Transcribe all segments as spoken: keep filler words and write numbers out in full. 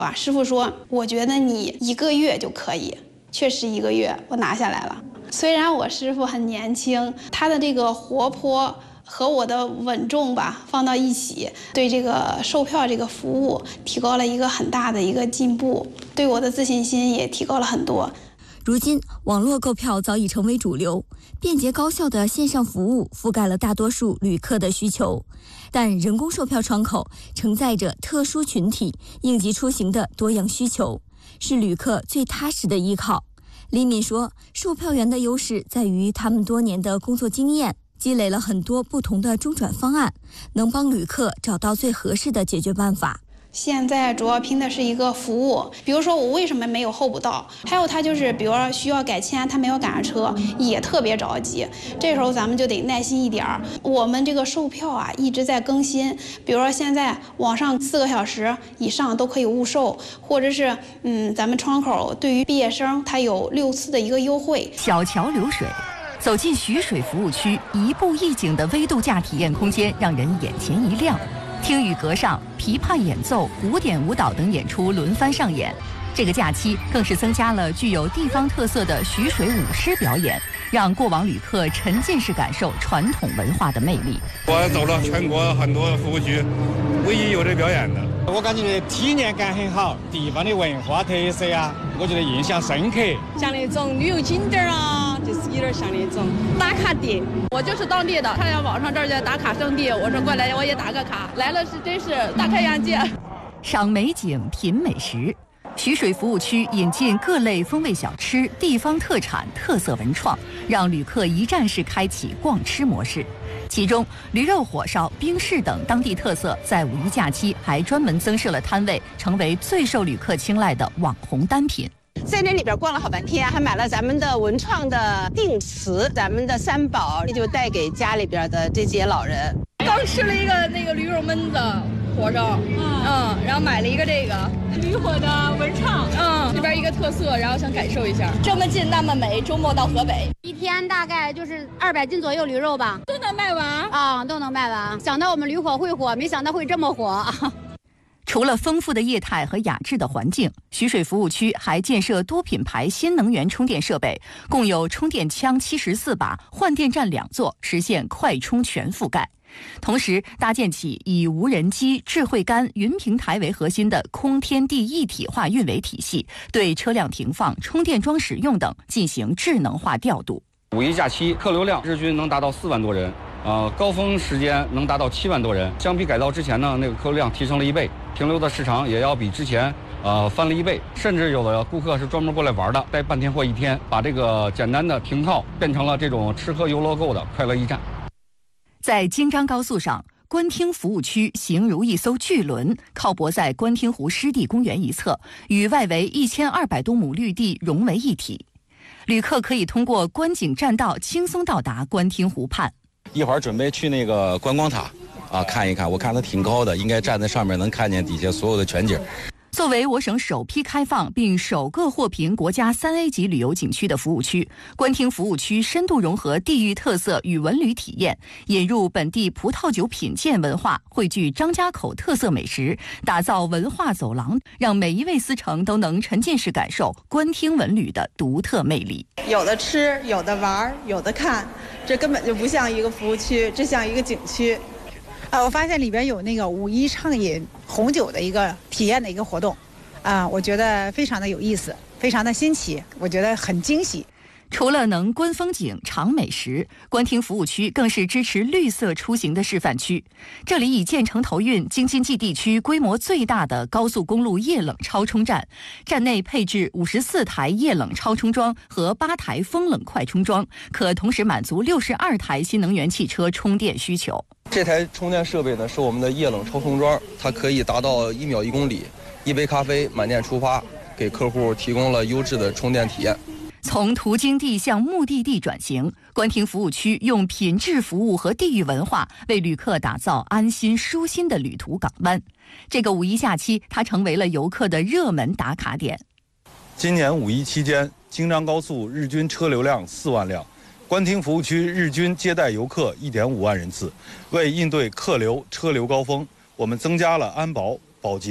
啊，师傅说，我觉得你一个月就可以，确实一个月我拿下来了。虽然我师傅很年轻，他的这个活泼和我的稳重吧放到一起，对这个售票这个服务提高了一个很大的一个进步，对我的自信心也提高了很多。 如今网络购票早已成为主流，便捷高效的线上服务覆盖了大多数旅客的需求，但人工售票窗口承载着特殊群体应急出行的多样需求，是旅客最踏实的依靠。李敏说，售票员的优势在于他们多年的工作经验，积累了很多不同的中转方案，能帮旅客找到最合适的解决办法。 现在主要拼的是一个服务，比如说我为什么没有候补到，还有他就是比如说需要改签，他没有赶上车，也特别着急，这时候咱们就得耐心一点儿。我们这个售票啊一直在更新，比如说现在网上四个小时以上都可以误售，或者是嗯咱们窗口对于毕业生他有六次的一个优惠。 小桥流水，走进徐水服务区，一步一景的微度假体验空间让人眼前一亮。听雨阁上，琵琶演奏、古典舞蹈等演出轮番上演。这个假期更是增加了具有地方特色的徐水舞狮表演，让过往旅客沉浸式感受传统文化的魅力。 我走了全国很多服务区，唯一有这表演的， 我感觉体验感很好，地方的文化特色啊，我觉得印象深刻。 像那种旅游景点啊，就是有点像那种打卡点。我就是当地的，看见网上这儿叫打卡圣地，我说过来我也打个卡。来了是真是大开眼界。 赏美景，品美食。徐水服务区引进各类风味小吃、地方特产、特色文创，让旅客一站式开启逛吃模式。其中，驴肉火烧、冰室等当地特色，在五一假期还专门增设了摊位，成为最受旅客青睐的网红单品。 在那里边逛了好半天，还买了咱们的文创的定瓷，咱们的三宝，就带给家里边的这些老人。 刚吃了一个那个驴肉焖子火烧，嗯嗯，然后买了一个这个驴火的文创，嗯，这边一个特色，然后想感受一下。这么近那么美，周末到河北， 一天大概就是二百斤左右驴肉吧， 都能卖完啊，都能卖完。想到我们驴火会火，没想到会这么火。 除了丰富的业态和雅致的环境，徐水服务区还建设多品牌新能源充电设备，共有充电枪七十四把、换电站两座，实现快充全覆盖。同时，搭建起以无人机、智慧杆、云平台为核心的空天地一体化运维体系，对车辆停放、充电桩使用等进行智能化调度。 五一假期客流量日均能达到四万多人，呃，高峰时间能达到七万多人。相比改造之前呢，那个客流量提升了一倍，停留的时长也要比之前呃翻了一倍，甚至有的顾客是专门过来玩的，待半天或一天，把这个简单的停靠变成了这种吃喝游乐购的快乐驿站。 在京张高速上，官厅服务区形如一艘巨轮，靠泊在官厅湖湿地公园一侧，与外围一千二百多亩绿地融为一体。旅客可以通过观景栈道轻松到达官厅湖畔。 一会儿准备去那个观光塔啊看一看，我看它挺高的，应该站在上面能看见底下所有的全景。 作为我省首批开放并首个获评国家三 A 级旅游景区的服务区，官厅服务区深度融合地域特色与文旅体验，引入本地葡萄酒品鉴文化，汇聚张家口特色美食，打造文化走廊，让每一位司乘都能沉浸式感受官厅文旅的独特魅力。 有的吃，有的玩，有的看，这根本就不像一个服务区，这像一个景区。 呃，我发现里边有那个五一畅饮红酒的一个体验的一个活动，啊、呃，我觉得非常的有意思，非常的新奇，我觉得很惊喜。 除了能观风景、尝美食，官厅服务区更是支持绿色出行的示范区。这里以建成投运京津冀地区规模最大的高速公路液冷超充站，站内配置五十四台液冷超充桩和八台风冷快充桩，可同时满足六十二台新能源汽车充电需求。 这台充电设备呢是我们的液冷超充桩，它可以达到一秒一公里，一杯咖啡满电出发，给客户提供了优质的充电体验。 从途经地向目的地转型，官厅服务区用品质服务和地域文化为旅客打造安心舒心的旅途港湾。这个五一假期，它成为了游客的热门打卡点。 今年五一期间，京张高速日均车流量四万辆，官厅服务区日均接待游客一点五万人次。为应对客流车流高峰，我们增加了安保、保洁、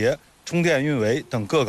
充电运维等各个